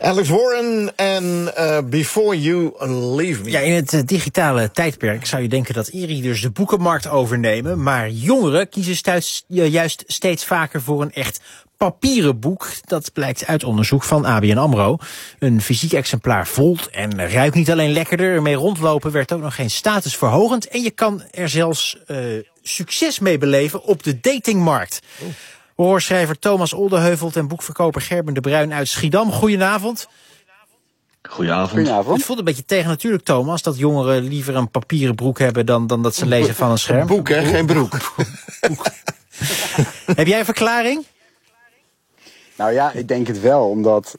Alex Warren en Before You Leave Me. Ja, in het digitale tijdperk zou je denken dat e-readers de boekenmarkt overnemen. Maar jongeren kiezen juist steeds vaker voor een echt papieren boek. Dat blijkt uit onderzoek van ABN AMRO. Een fysiek exemplaar voelt en ruikt niet alleen lekkerder. Ermee rondlopen werd ook nog geen statusverhogend. En je kan er zelfs succes mee beleven op de datingmarkt. Horrorschrijver Thomas Oldeheuvelt en boekverkoper Gerben de Bruin uit Schiedam. Goedenavond. Goedenavond. Het voelt een beetje tegen natuurlijk, Thomas, dat jongeren liever een papieren broek hebben dan dat ze lezen van een scherm. Boek, hè? Geen broek. Heb jij een verklaring? Nou ja, ik denk het wel, omdat